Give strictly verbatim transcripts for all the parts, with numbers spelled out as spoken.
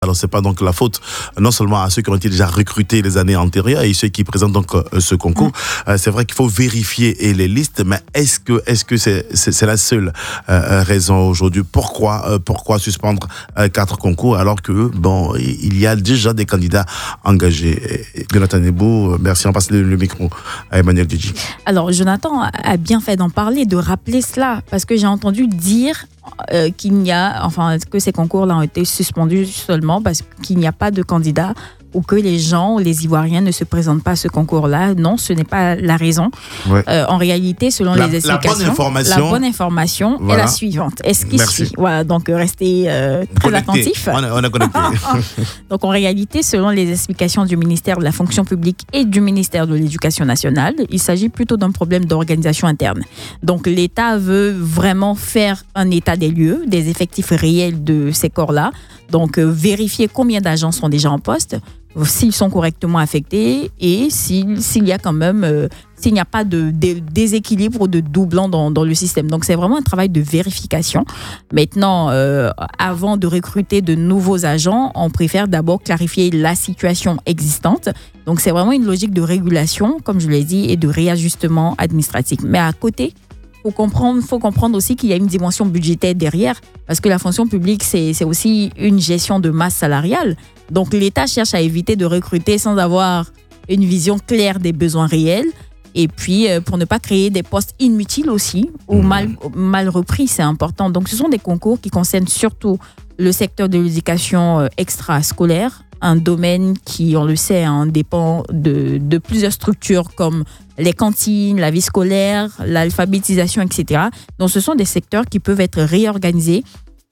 Alors, c'est pas donc la faute non seulement à ceux qui ont été déjà recrutés les années antérieures et ceux qui présentent donc euh, ce concours. Mmh. Euh, c'est vrai qu'il faut vérifier et les listes, mais est-ce que est-ce que c'est c'est, c'est la seule euh, raison aujourd'hui? Pourquoi euh, pourquoi suspendre euh, quatre concours alors que bon il y a déjà des candidats engagés? Jonathan Nebo, merci. On passe le, le micro à Emmanuel Djedji. Alors Jonathan a bien fait d'en parler, de rappeler cela, parce que j'ai entendu dire Euh, qu'il n'y a, enfin, que ces concours-là ont été suspendus seulement parce qu'il n'y a pas de candidats ou que les gens, les Ivoiriens ne se présentent pas à ce concours-là. Non, ce n'est pas la raison. Ouais. Euh, en réalité, selon la, les explications, la bonne information, la bonne information voilà. est la suivante. Est-ce Merci. Voilà, donc restez euh, très attentifs. On a, on a connecté. Donc en réalité, selon les explications du ministère de la Fonction publique et du ministère de l'Éducation nationale, il s'agit plutôt d'un problème d'organisation interne. Donc l'État veut vraiment faire un état des lieux, des effectifs réels de ces corps-là. Donc euh, vérifier combien d'agents sont déjà en poste, s'ils sont correctement affectés et s'il, s'il y a quand même, euh, s'il n'y a pas de, de déséquilibre ou de doublant dans, dans le système. Donc c'est vraiment un travail de vérification. Maintenant, euh, avant de recruter de nouveaux agents, on préfère d'abord clarifier la situation existante. Donc c'est vraiment une logique de régulation, comme je l'ai dit, et de réajustement administratif. Mais à côté, il faut comprendre, faut comprendre aussi qu'il y a une dimension budgétaire derrière, parce que la fonction publique, c'est, c'est aussi une gestion de masse salariale. Donc l'État cherche à éviter de recruter sans avoir une vision claire des besoins réels, et puis euh, pour ne pas créer des postes inutiles aussi, ou mal, mal repris, c'est important. Donc ce sont des concours qui concernent surtout le secteur de l'éducation extrascolaire, un domaine qui, on le sait, hein, dépend de, de plusieurs structures comme les cantines, la vie scolaire, l'alphabétisation, et cetera. Donc, ce sont des secteurs qui peuvent être réorganisés.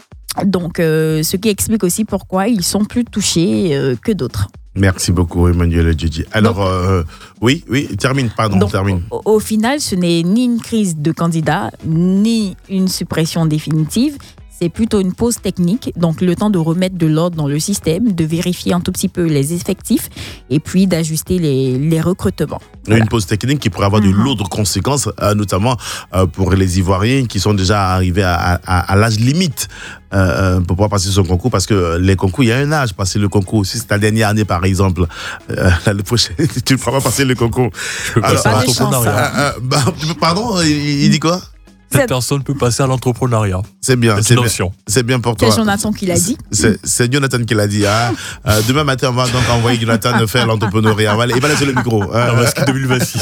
Donc, euh, ce qui explique aussi pourquoi ils sont plus touchés euh, que d'autres. Merci beaucoup, Emmanuel Djedji. Alors, donc, euh, oui, oui, termine, pardon, donc, termine. Au, au final, ce n'est ni une crise de candidats, ni une suppression définitive. C'est plutôt une pause technique, donc le temps de remettre de l'ordre dans le système, de vérifier un tout petit peu les effectifs et puis d'ajuster les, les recrutements. Voilà. Une pause technique qui pourrait avoir mm-hmm. de lourdes conséquences, euh, notamment euh, pour les Ivoiriens qui sont déjà arrivés à, à, à l'âge limite euh, pour pouvoir passer ce concours, parce que les concours, il y a un âge, passer le concours. Si c'est ta dernière année, par exemple, euh, l'année prochaine, tu ne pourras pas passer le concours. Je peux passer à l'entrepreneuriat. Euh, euh, bah, pardon, il, il dit quoi? Cette personne peut passer à l'entrepreneuriat. C'est bien, c'est, c'est bien, c'est bien pour toi. C'est Jonathan qui l'a dit. C'est, c'est Jonathan qui l'a dit. Hein. Euh, demain matin, on va donc envoyer Jonathan faire l'entrepreneuriat. Il va laisser le micro. Hein. Tabaski deux mille vingt-six.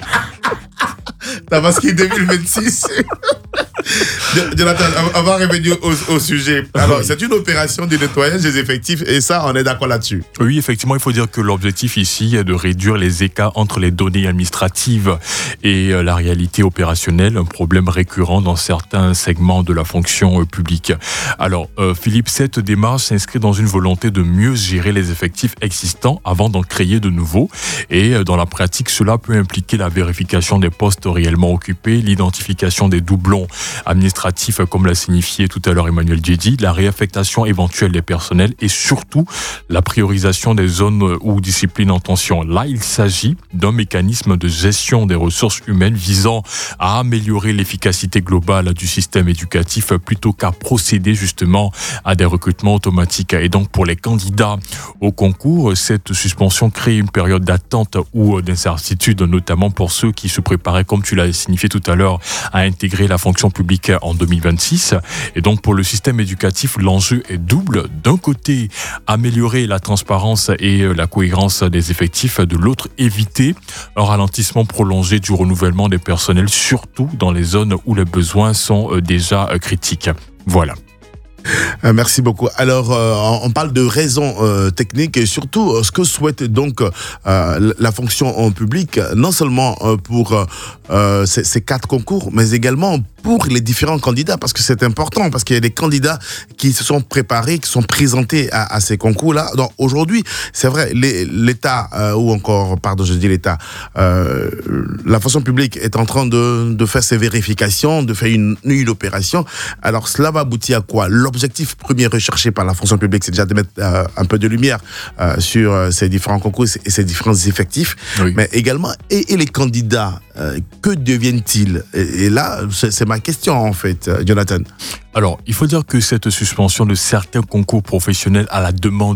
Tabaski deux mille vingt-six. Jonathan, on va revenir au, au sujet. Alors, c'est une opération de nettoyage des effectifs et ça, on est d'accord là-dessus. Oui, effectivement, il faut dire que l'objectif ici est de réduire les écarts entre les données administratives et la réalité opérationnelle, un problème récurrent dans certains segments de la fonction publique. Alors, euh, Philippe, cette démarche s'inscrit dans une volonté de mieux gérer les effectifs existants avant d'en créer de nouveaux. Et dans la pratique, cela peut impliquer la vérification des postes réellement occupés, l'identification des doublons administratif, comme l'a signifié tout à l'heure Emmanuel Djedji, la réaffectation éventuelle des personnels et surtout la priorisation des zones ou disciplines en tension. Là, il s'agit d'un mécanisme de gestion des ressources humaines visant à améliorer l'efficacité globale du système éducatif plutôt qu'à procéder justement à des recrutements automatiques. Et donc, pour les candidats au concours, cette suspension crée une période d'attente ou d'incertitude, notamment pour ceux qui se préparaient, comme tu l'as signifié tout à l'heure, à intégrer la fonction publique en deux mille vingt-six. Et donc, pour le système éducatif, l'enjeu est double. D'un côté, améliorer la transparence et la cohérence des effectifs. De l'autre, éviter un ralentissement prolongé du renouvellement des personnels, surtout dans les zones où les besoins sont déjà critiques. Voilà. Euh, merci beaucoup. Alors, euh, on parle de raisons euh, techniques et surtout euh, ce que souhaite donc euh, la fonction en public, non seulement euh, pour euh, ces, ces quatre concours, mais également pour les différents candidats, parce que c'est important, parce qu'il y a des candidats qui se sont préparés, qui sont présentés à, à ces concours-là. Donc aujourd'hui, c'est vrai, les, l'État, euh, ou encore, pardon, je dis l'État, euh, la fonction publique est en train de, de faire ses vérifications, de faire une, une opération. Alors cela va aboutir à quoi? L'objectif l'objectif premier recherché par la fonction publique, c'est déjà de mettre euh, un peu de lumière euh, sur euh, ces différents concours et ces différents effectifs, oui. mais également, et, et les candidats, euh, que deviennent-ils? et, et là, c'est, c'est ma question en fait, Jonathan. Alors, il faut dire que cette suspension de certains concours professionnels à la demande